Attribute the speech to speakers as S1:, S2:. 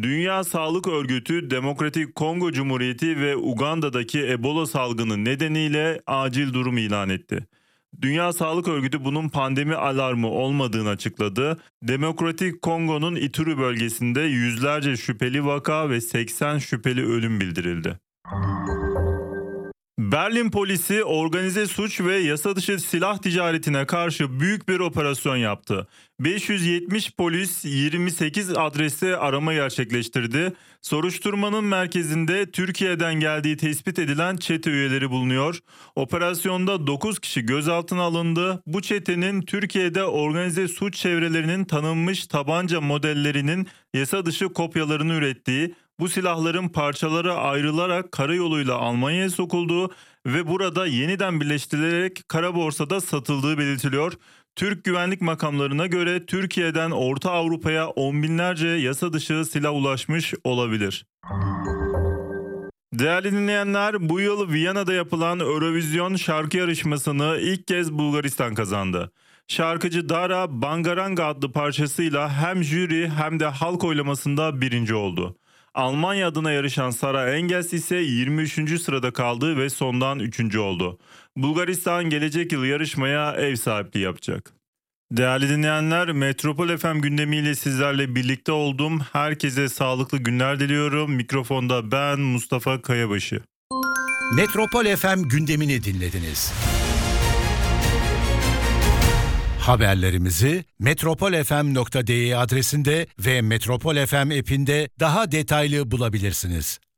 S1: Dünya Sağlık Örgütü, Demokratik Kongo Cumhuriyeti ve Uganda'daki Ebola salgını nedeniyle acil durum ilan etti. Dünya Sağlık Örgütü bunun pandemi alarmı olmadığını açıkladı. Demokratik Kongo'nun Ituri bölgesinde yüzlerce şüpheli vaka ve 80 şüpheli ölüm bildirildi. Berlin polisi organize suç ve yasa dışı silah ticaretine karşı büyük bir operasyon yaptı. 570 polis 28 adreste arama gerçekleştirdi. Soruşturmanın merkezinde Türkiye'den geldiği tespit edilen çete üyeleri bulunuyor. Operasyonda 9 kişi gözaltına alındı. Bu çetenin Türkiye'de organize suç çevrelerinin tanınmış tabanca modellerinin yasa dışı kopyalarını ürettiği, bu silahların parçaları ayrılarak karayoluyla Almanya'ya sokulduğu ve burada yeniden birleştirilerek kara borsada satıldığı belirtiliyor. Türk güvenlik makamlarına göre Türkiye'den Orta Avrupa'ya on binlerce yasa dışı silah ulaşmış olabilir. Değerli dinleyenler, bu yıl Viyana'da yapılan Eurovision şarkı yarışmasını ilk kez Bulgaristan kazandı. Şarkıcı Dara Bangaranga adlı parçasıyla hem jüri hem de halk oylamasında birinci oldu. Almanya adına yarışan Sara Engels ise 23. sırada kaldı ve sondan 3. oldu. Bulgaristan gelecek yıl yarışmaya ev sahipliği yapacak. Değerli dinleyenler, Metropol FM gündemiyle sizlerle birlikte oldum. Herkese sağlıklı günler diliyorum. Mikrofonda ben Mustafa Kayabaşı.
S2: Metropol FM gündemini dinlediniz. Haberlerimizi metropolfm.de adresinde ve Metropol FM app'inde daha detaylı bulabilirsiniz.